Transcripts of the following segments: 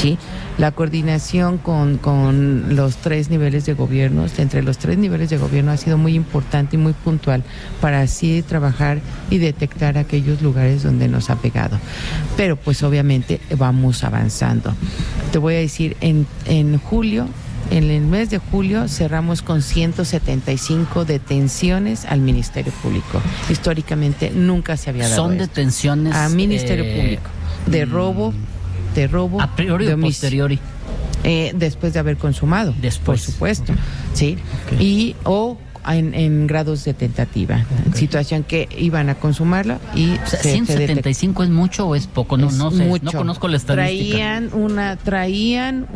¿sí? La coordinación con los 3 niveles de gobierno, entre los 3 niveles de gobierno ha sido muy importante y muy puntual para así trabajar y detectar aquellos lugares donde nos ha pegado. Pero pues obviamente vamos avanzando. Te voy a decir, en julio, en el mes de julio cerramos con 175 detenciones al Ministerio Público. Históricamente nunca se había dado. ¿Son detenciones a Ministerio Público de robo, a priori o posteriori? Después de haber consumado, por supuesto, sí, okay. Y en grados de tentativa, okay. Situación que iban a consumarlo y o sea, 175 es mucho o es poco, no sé, mucho. No conozco la estadística. Traían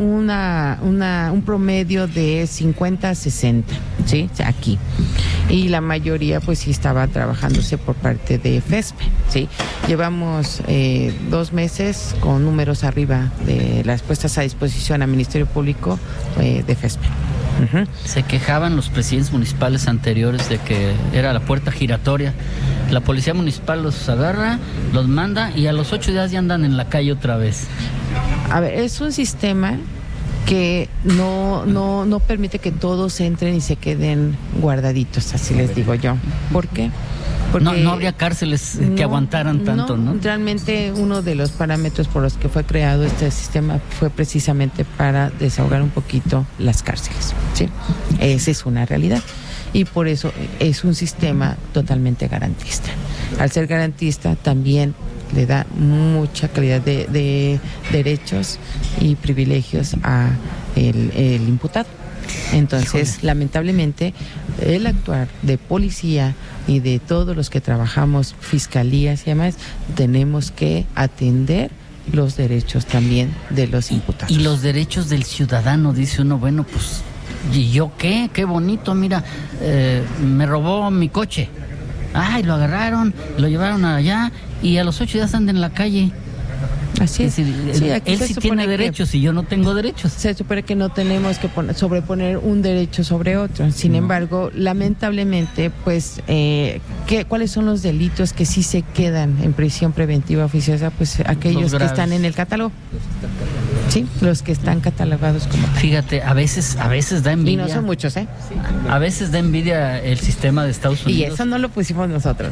un promedio de 50 a 60, ¿sí? Aquí. Y la mayoría pues sí estaba trabajándose por parte de FESPE, ¿sí? Llevamos 2 meses con números arriba de las puestas a disposición al Ministerio Público de FESPE. Uh-huh. Se quejaban los presidentes municipales anteriores de que era la puerta giratoria. La policía municipal los agarra, los manda y a los 8 días ya andan en la calle otra vez. A ver, es un sistema que no permite que todos entren y se queden guardaditos, así les digo yo. ¿Por qué? Porque no habría cárceles que aguantaran tanto, ¿no? Realmente uno de los parámetros por los que fue creado este sistema fue precisamente para desahogar un poquito las cárceles, ¿sí? Esa es una realidad. Y por eso es un sistema totalmente garantista. Al ser garantista también le da mucha calidad de derechos y privilegios a el imputado. Entonces, lamentablemente, el actuar de policía y de todos los que trabajamos, fiscalías y demás, tenemos que atender los derechos también de los imputados. Y los derechos del ciudadano, dice uno, bueno, pues, ¿y yo qué? Qué bonito, mira, me robó mi coche. Ay, lo agarraron, lo llevaron allá y a los 8 días andan en la calle. Así es. Él sí tiene derechos y yo no tengo derechos. Se supone que no tenemos que sobreponer un derecho sobre otro. Sin embargo, lamentablemente, pues, ¿cuáles son los delitos que sí se quedan en prisión preventiva oficiosa? Pues aquellos que están en el catálogo. Sí, los que están catalogados como tal. Fíjate, a veces da envidia. Y no son muchos, ¿eh? A veces da envidia el sistema de Estados Unidos. Y eso no lo pusimos nosotros.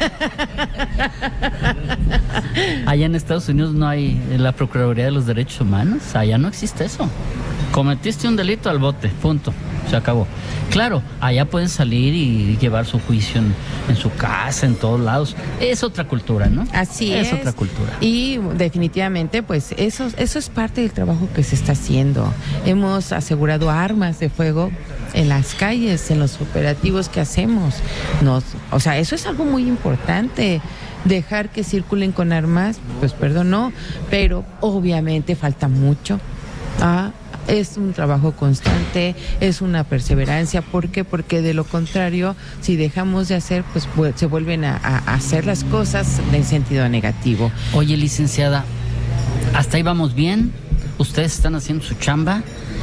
Allá en Estados Unidos no hay la Procuraduría de los Derechos Humanos. Allá no existe eso. Cometiste un delito al bote, punto. Se acabó. Claro, allá pueden salir y llevar su juicio en su casa, en todos lados. Es otra cultura, ¿no? Así es. Es otra cultura. Y definitivamente, pues, eso es parte del trabajo que se está haciendo. Hemos asegurado armas de fuego en las calles, en los operativos que hacemos. O sea, eso es algo muy importante. Dejar que circulen con armas, pues perdón, no, pero obviamente falta mucho. Es un trabajo constante, es una perseverancia. ¿Por qué? Porque de lo contrario, si dejamos de hacer, pues se vuelven a hacer las cosas en sentido negativo. Oye, licenciada, hasta ahí vamos bien, ustedes están haciendo su chamba,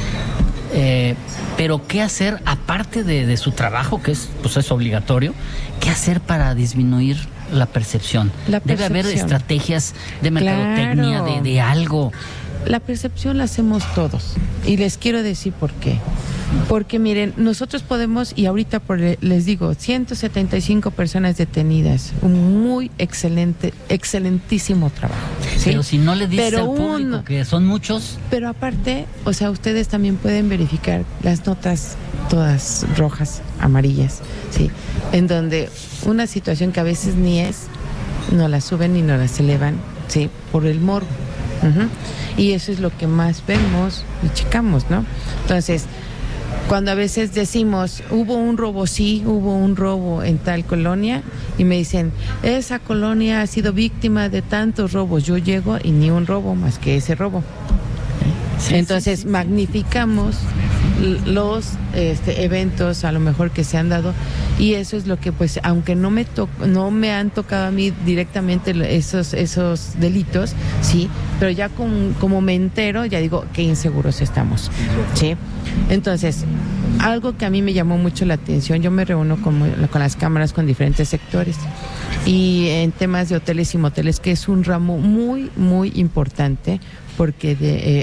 pero ¿qué hacer aparte de su trabajo, que es obligatorio? ¿Qué hacer para disminuir la percepción? Debe haber estrategias de mercadotecnia, claro, de algo. La percepción la hacemos todos y les quiero decir por qué. Porque miren, nosotros podemos, y ahorita les digo, 175 personas detenidas, un muy excelentísimo trabajo, ¿sí? Pero si no le dices al público que son muchos. Pero aparte, o sea, ustedes también pueden verificar las notas todas rojas, amarillas, ¿sí? En donde una situación que a veces ni es, no la suben ni no las elevan, ¿sí? Por el morbo. Uh-huh. Y eso es lo que más vemos y checamos, ¿no? Entonces, cuando a veces decimos, hubo un robo en tal colonia, y me dicen, esa colonia ha sido víctima de tantos robos, yo llego y ni un robo más que ese robo. Sí, entonces magnificamos los eventos a lo mejor que se han dado, y eso es lo que, pues, aunque no me han tocado a mí directamente esos delitos, sí, pero ya como me entero, ya digo qué inseguros estamos, sí. Entonces, algo que a mí me llamó mucho la atención, yo me reúno con las cámaras con diferentes sectores, y en temas de hoteles y moteles, que es un ramo muy, muy importante, porque